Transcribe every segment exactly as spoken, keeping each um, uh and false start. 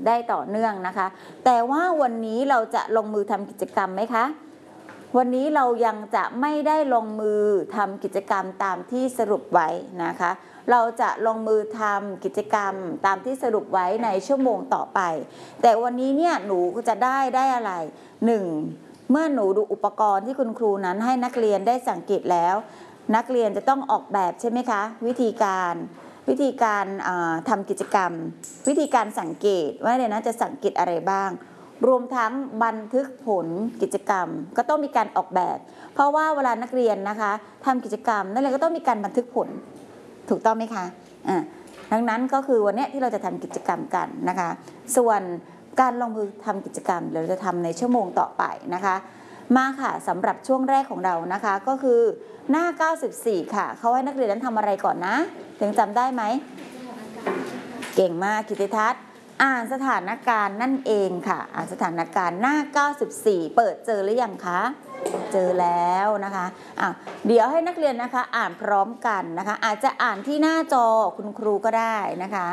ได้ต่อเนื่องนะคะแต่ว่าวันนี้เราจะลงมือทำกิจกรรมไหมคะวันนี้เรายังจะไม่ได้ลงมือทำกิจกรรมตามที่สรุปไว้นะคะเราจะลงมือทำกิจกรรมตามที่สรุปไว้ในชั่วโมงต่อไปแต่วันนี้เนี่ยหนูจะได้ได้อะไรหนึ่งเมื่อหนูดูอุปกรณ์ที่คุณครูนั้นให้นักเรียนได้สังเกตแล้วนักเรียนจะต้องออกแบบใช่ไหมคะวิธีการวิธีการทำกิจกรรมวิธีการสังเกตว่าเนี่ยนะจะสังเกตอะไรบ้างรวมทั้งบันทึกผลกิจกรรมก็ต้องมีการออกแบบเพราะว่าเวลานักเรียนนะคะทำกิจกรรมนักเรียนก็ต้องมีการบันทึกผลถูกต้องไหมคะอ่าดังนั้นก็คือวันนี้ที่เราจะทำกิจกรรมกันนะคะส่วนการลงมือทำกิจกรรมเราจะทำในชั่วโมงต่อไปนะคะมาค่ะสำหรับช่วงแรกของเรานะคะก็คือหน้าเก้าสิบสี่ค่ะเขาให้นักเรียนนั้นทำอะไรก่อนนะถึงจำได้ไหมเก่งมากกิตติทัศน์อ่านสถานการณ์นั่นเองค่ะอ่านสถานการณ์หน้าเก้าสิบสี่เปิดเจอหรือยังคะเจอแล้วนะคะอ่ะเดี๋ยวให้นักเรียนนะคะอ่านพร้อมกันนะคะอาจจะอ่านที่หน้าจอคุณครูก็ได้นะคะ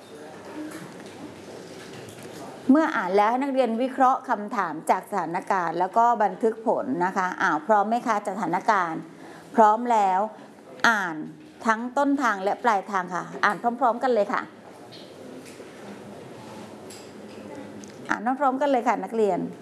เมื่ออ่านแล้วให้นักเรียนวิเคราะห์คำถามจากสถานการณ์แล้วก็บันทึกผลนะคะอ้าวพร้อมไหมคะจากสถานการณ์พร้อมแล้วอ่านทั้งต้นทางและปลายทางค่ะอ่านพร้อมๆกันเลยค่ะอ่านพร้อมๆกันเลยค่ะนักเรียน